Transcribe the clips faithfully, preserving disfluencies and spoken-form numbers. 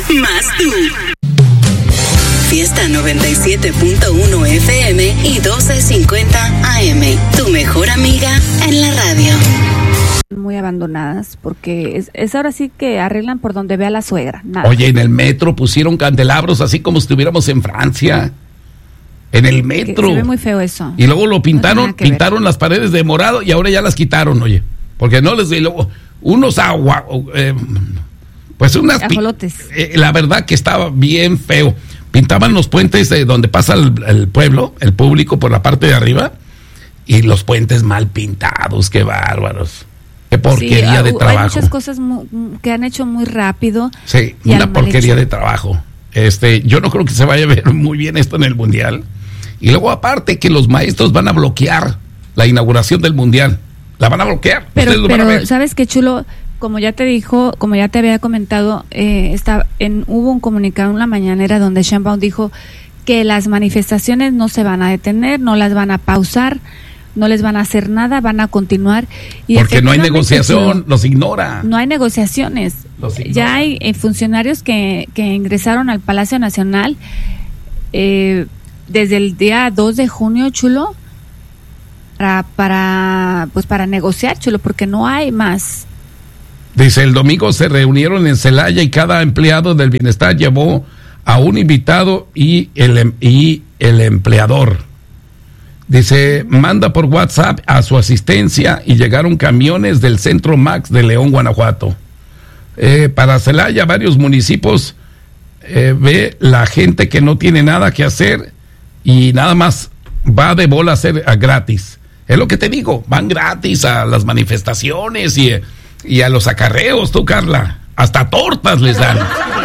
más tú. Fiesta noventa y siete punto uno F M y doce cincuenta A M. Tu mejor amiga en la radio. Muy abandonadas, porque es, es ahora sí que arreglan por donde vea la suegra. Nada. Oye, en el metro pusieron candelabros así como si estuviéramos en Francia. En el metro. Se ve muy feo eso. Y luego lo pintaron, no pintaron ver. las paredes de morado y ahora ya las quitaron, oye. Porque no les... Y luego, unos agua... Eh, pues unas... Ajolotes. Eh, la verdad que estaba bien feo. Pintaban los puentes de donde pasa el, el pueblo, el público por la parte de arriba, y los puentes mal pintados, qué bárbaros. Qué porquería sí, de trabajo. Hay muchas cosas muy, que han hecho muy rápido. Sí, una porquería de trabajo. Este, yo no creo que se vaya a ver muy bien esto en el Mundial. Y luego aparte que los maestros van a bloquear la inauguración del Mundial. La van a bloquear. Pero, lo pero van a ver. ¿sabes qué, Chulo? Como ya te dijo, como ya te había comentado, eh, está en, hubo un comunicado en la mañanera donde Sheinbaum dijo que las manifestaciones no se van a detener, no las van a pausar, no les van a hacer nada, van a continuar. Y porque no hay negociación, Chulo, los ignora. No hay negociaciones. Los ignora. Ya hay eh, funcionarios que, que ingresaron al Palacio Nacional eh, desde el día dos de junio, Chulo, para, para, pues para negociar, Chulo, porque no hay más. Dice, el domingo se reunieron en Celaya y cada empleado del bienestar llevó a un invitado y el, y el empleador. Dice, manda por WhatsApp a su asistencia y llegaron camiones del Centro Max de León, Guanajuato. Eh, para Celaya, varios municipios, eh, ve la gente que no tiene nada que hacer y nada más va de bola a hacer a gratis. Es lo que te digo, van gratis a las manifestaciones y... Y a los acarreos, tú, Carla, hasta tortas les dan.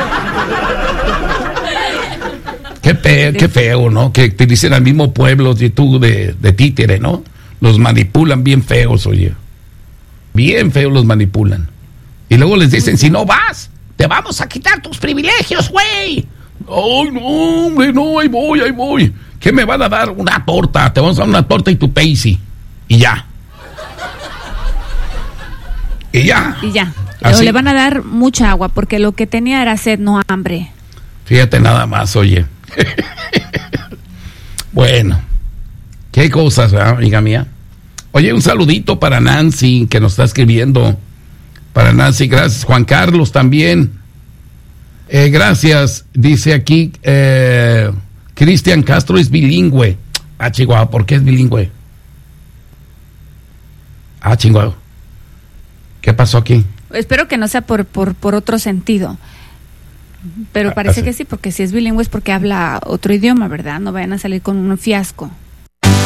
Qué, pe- qué feo, ¿no? Que te dicen al mismo pueblo de tú de, de títere, ¿no? Los manipulan bien feos, oye. Bien feos los manipulan. Y luego les dicen, si no vas, te vamos a quitar tus privilegios, güey. Ay, no, hombre, no, ahí voy, ahí voy. ¿Qué me van a dar? Una torta, te vamos a dar una torta y tu Pepsi. Y ya. Y ya. Y ya. Así. O le van a dar mucha agua, porque lo que tenía era sed, no hambre. Fíjate nada más, oye. Bueno, qué cosas, ¿verdad, amiga mía? Oye, un saludito para Nancy, que nos está escribiendo. Para Nancy, gracias. Juan Carlos también. Eh, gracias. Dice aquí, eh, Cristian Castro es bilingüe. Ah, Chihuahua, ¿por qué es bilingüe? Ah, Chihuahua. ¿Qué pasó aquí? Espero que no sea por por, por otro sentido. Pero parece Así. que sí, porque si es bilingüe es porque habla otro idioma, ¿verdad? No vayan a salir con un fiasco.